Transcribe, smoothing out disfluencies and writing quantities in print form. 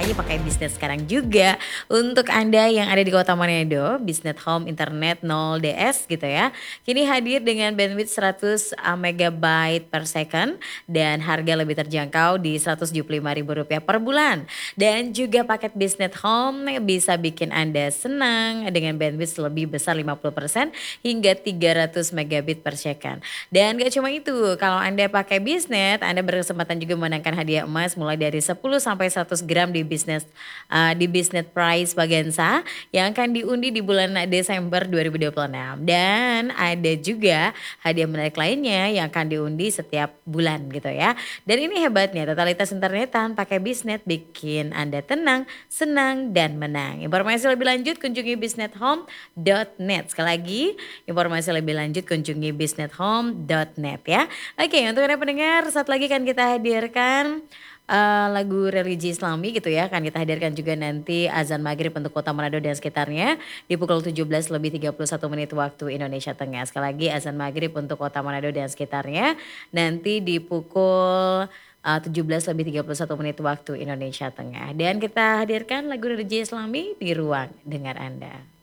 aja pakai bisnet sekarang juga. Untuk Anda yang ada di Kota Manado, Bisnet Home Internet 0 DS gitu ya. Kini hadir dengan bandwidth 100 megabyte per second dan harga lebih terjangkau di Rp175.000 per bulan. Dan juga paket Bisnet Home bisa bikin Anda senang dengan bandwidth lebih besar 50% hingga 300 megabit per second. Dan gak cuma itu, kalau Anda pakai Bisnet, Anda berkesempatan juga memenangkan hadiah emas mulai dari 10 sampai 100 gram di Bisnet Prize Baganza yang akan diundi di bulan Desember 2026. Dan ada juga hadiah menarik lainnya yang akan diundi setiap bulan gitu ya. Dan ini hebatnya, totalitas internetan pakai Bisnet bikin Anda tenang, senang, dan menang. Informasi lebih lanjut kunjungi bisnethome.net. Sekali lagi, informasi lebih lanjut kunjungi bisnethome.net ya. Oke, untuk Anda pendengar, saat lagi kan kita hadirkan lagu religi Islami gitu ya. Akan kita hadirkan juga nanti azan maghrib untuk Kota Manado dan sekitarnya di pukul 17:31 waktu Indonesia Tengah. Sekali lagi azan maghrib untuk Kota Manado dan sekitarnya nanti di pukul 17:31 waktu Indonesia Tengah. Dan kita hadirkan lagu religi Islami di ruang dengar Anda.